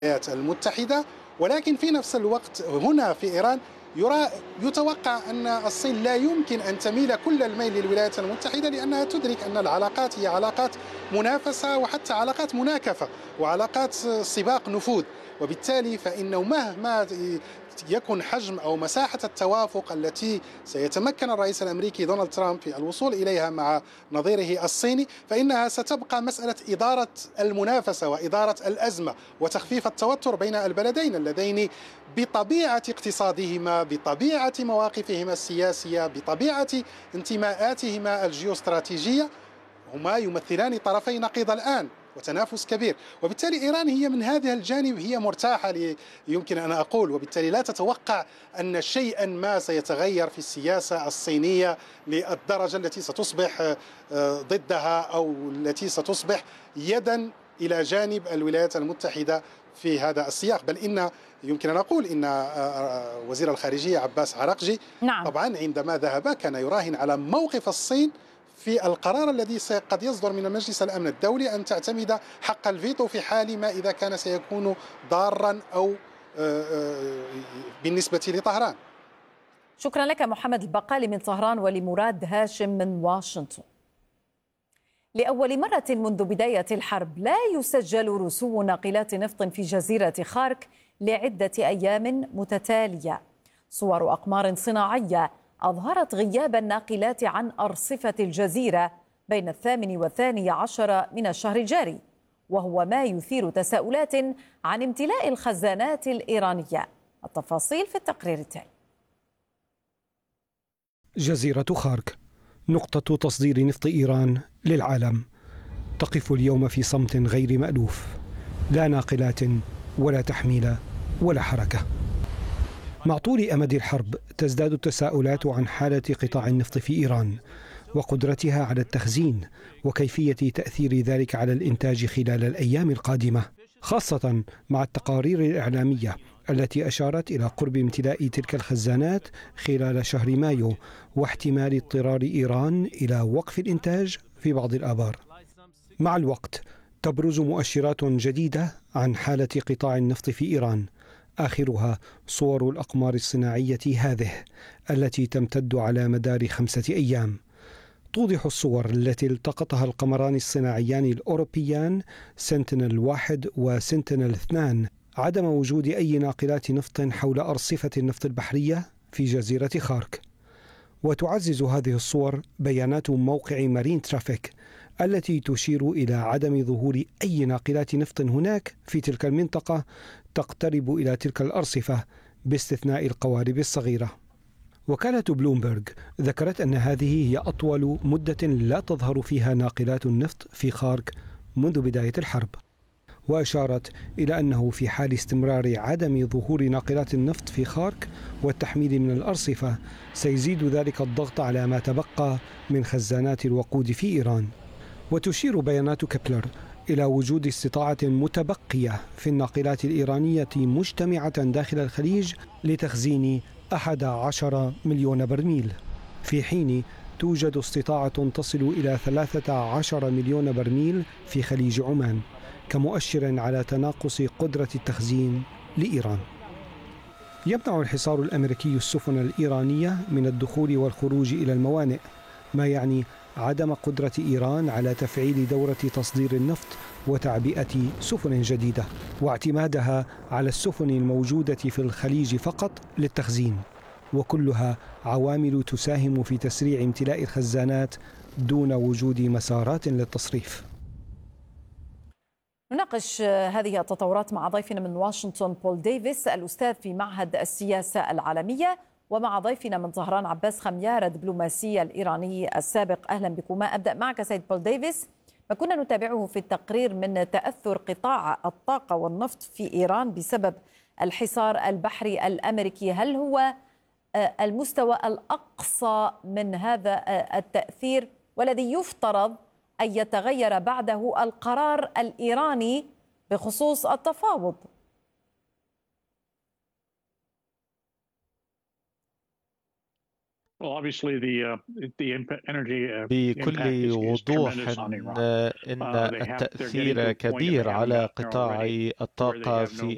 الولايات المتحدة. ولكن في نفس الوقت هنا في إيران يتوقع أن الصين لا يمكن أن تميل كل الميل للولايات المتحدة، لأنها تدرك أن العلاقات هي علاقات منافسة وحتى علاقات مناكفة وعلاقات سباق نفوذ. وبالتالي فإنه مهما يكن حجم أو مساحة التوافق التي سيتمكن الرئيس الأمريكي دونالد ترامب في الوصول إليها مع نظيره الصيني، فإنها ستبقى مسألة إدارة المنافسة وإدارة الأزمة وتخفيف التوتر بين البلدين اللذين بطبيعة اقتصادهما، بطبيعة مواقفهما السياسية، بطبيعة انتماءاتهما الجيوستراتيجية، هما يمثلان طرفي نقيض الآن وتنافس كبير. وبالتالي إيران هي من هذا الجانب هي مرتاحة يمكن أن أقول، وبالتالي لا تتوقع أن شيئا ما سيتغير في السياسة الصينية للدرجة التي ستصبح ضدها أو التي ستصبح يدا إلى جانب الولايات المتحدة في هذا السياق. بل إن يمكن أن أقول إن وزير الخارجية عباس عراقجي طبعا عندما ذهب كان يراهن على موقف الصين في القرار الذي قد يصدر من مجلس الأمن الدولي أن تعتمد حق الفيتو في حال ما إذا كان سيكون ضارا أو بالنسبة لطهران. شكرا لك محمد البقالي من طهران ولمراد هاشم من واشنطن. لأول مرة منذ بداية الحرب لا يسجل رسوم ناقلات نفط في جزيرة خارك لعدة أيام متتالية. صور أقمار صناعية أظهرت غياب الناقلات عن أرصفة الجزيرة بين 8 و12 من الشهر الجاري، وهو ما يثير تساؤلات عن امتلاء الخزانات الإيرانية. التفاصيل في التقرير التالي. جزيرة خارك نقطة تصدير نفط إيران للعالم تقف اليوم في صمت غير مألوف، لا ناقلات ولا تحميل ولا حركة. مع طول أمد الحرب تزداد التساؤلات عن حالة قطاع النفط في إيران وقدرتها على التخزين وكيفية تأثير ذلك على الإنتاج خلال الأيام القادمة، خاصة مع التقارير الإعلامية التي أشارت إلى قرب امتلاء تلك الخزانات خلال شهر مايو واحتمال اضطرار إيران إلى وقف الإنتاج في بعض الآبار. مع الوقت تبرز مؤشرات جديدة عن حالة قطاع النفط في إيران، آخرها صور الأقمار الصناعية هذه التي تمتد على مدار 5 أيام. توضح الصور التي التقطها القمران الصناعيان الأوروبيان سنتينل 1 وسنتينل 2 عدم وجود أي ناقلات نفط حول أرصفة النفط البحرية في جزيرة خارك. وتعزز هذه الصور بيانات موقع مارين ترافيك التي تشير إلى عدم ظهور أي ناقلات نفط هناك في تلك المنطقة تقترب إلى تلك الأرصفة باستثناء القوارب الصغيرة. وكالة بلومبرغ ذكرت أن هذه هي أطول مدة لا تظهر فيها ناقلات النفط في خارك منذ بداية الحرب، وأشارت إلى أنه في حال استمرار عدم ظهور ناقلات النفط في خارك والتحميل من الأرصفة سيزيد ذلك الضغط على ما تبقى من خزانات الوقود في إيران. وتشير بيانات كبلر إلى وجود استطاعة متبقية في الناقلات الإيرانية مجتمعة داخل الخليج لتخزين 11 مليون برميل، في حين توجد استطاعة تصل إلى 13 مليون برميل في خليج عمان، كمؤشر على تناقص قدرة التخزين لإيران. يمنع الحصار الأمريكي السفن الإيرانية من الدخول والخروج إلى الموانئ، ما يعني عدم قدرة إيران على تفعيل دورة تصدير النفط وتعبئة سفن جديدة، واعتمادها على السفن الموجودة في الخليج فقط للتخزين، وكلها عوامل تساهم في تسريع امتلاء الخزانات دون وجود مسارات للتصريف. نناقش هذه التطورات مع ضيفنا من واشنطن بول ديفيس الأستاذ في معهد السياسة العالمية، ومع ضيفنا من طهران عباس خميار الدبلوماسي الإيراني السابق. أهلا بكما. أبدأ معك سيد بول ديفيس. ما كنا نتابعه في التقرير من تأثر قطاع الطاقة والنفط في إيران بسبب الحصار البحري الأمريكي، هل هو المستوى الأقصى من هذا التأثير والذي يفترض أن يتغير بعده القرار الإيراني بخصوص التفاوض؟ بكل وضوح إن التأثير كبير على قطاع الطاقة في